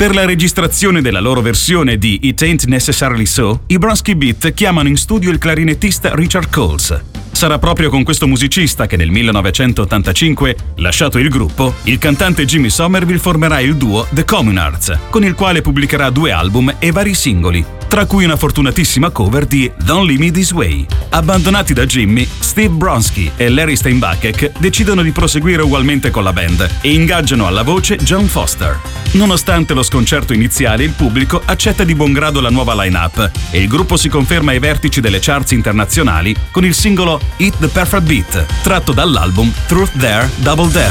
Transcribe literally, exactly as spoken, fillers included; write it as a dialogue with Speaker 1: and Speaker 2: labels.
Speaker 1: Per la registrazione della loro versione di It Ain't Necessarily So, i Bronski Beat chiamano in studio il clarinettista Richard Coles. Sarà proprio con questo musicista che nel millenovecentottantacinque, lasciato il gruppo, il cantante Jimmy Somerville formerà il duo The Communards, con il quale pubblicherà due album e vari singoli, tra cui una fortunatissima cover di Don't Leave Me This Way. Abbandonati da Jimmy, Steve Bronski e Larry Steinbach decidono di proseguire ugualmente con la band e ingaggiano alla voce John Foster. Nonostante lo sconcerto iniziale, il pubblico accetta di buon grado la nuova line-up e il gruppo si conferma ai vertici delle charts internazionali con il singolo Hit the Perfect Beat, tratto dall'album Truth Dare Double Dare.